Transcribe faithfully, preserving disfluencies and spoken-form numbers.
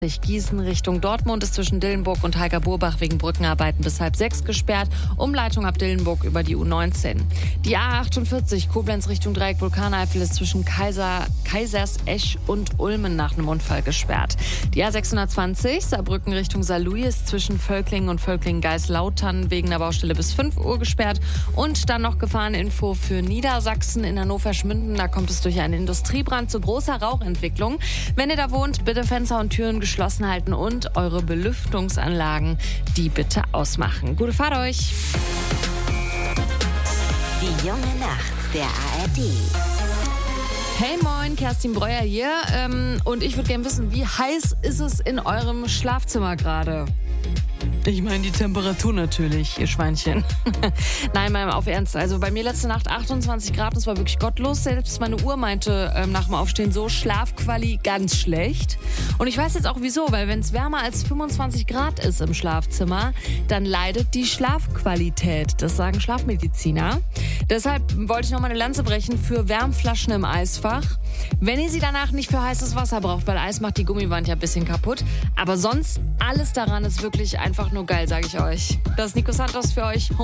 Gießen Richtung Dortmund ist zwischen Dillenburg und Heiger-Burbach wegen Brückenarbeiten bis halb sechs gesperrt. Umleitung ab Dillenburg über die U neunzehn. Die A achtundvierzig Koblenz Richtung Dreieck Vulkaneifel ist zwischen Kaiser, Kaisersesch und Ulmen nach einem Unfall gesperrt. Die A sechshundertzwanzig Saarbrücken Richtung Saarlouis ist zwischen Völklingen und Völklingen-Geislautern wegen der Baustelle bis fünf Uhr gesperrt. Und dann noch Gefahreninfo für Niedersachsen in Hannover-Schmünden. Da kommt es durch einen Industriebrand zu großer Rauchentwicklung. Wenn ihr da wohnt, bitte Fenster und Türen geschlossen halten und eure Belüftungsanlagen, die bitte ausmachen. Gute Fahrt euch! Die junge Nacht der A R D. Hey moin, Kerstin Breuer hier. Ähm, und ich würde gerne wissen, wie heiß ist es in eurem Schlafzimmer gerade? Ich meine die Temperatur natürlich, ihr Schweinchen. Nein, mal auf Ernst. Also bei mir letzte Nacht achtundzwanzig Grad, das war wirklich gottlos. Selbst meine Uhr meinte ähm, nach dem Aufstehen so, Schlafquali ganz schlecht. Und ich weiß jetzt auch wieso, weil wenn es wärmer als fünfundzwanzig Grad ist im Schlafzimmer, dann leidet die Schlafqualität. Das sagen Schlafmediziner. Deshalb wollte ich noch mal eine Lanze brechen für Wärmflaschen im Eisfach. Wenn ihr sie danach nicht für heißes Wasser braucht, weil Eis macht die Gummiwand ja ein bisschen kaputt. Aber sonst, alles daran ist wirklich einfach nur geil, sage ich euch. Das ist Nico Santos für euch.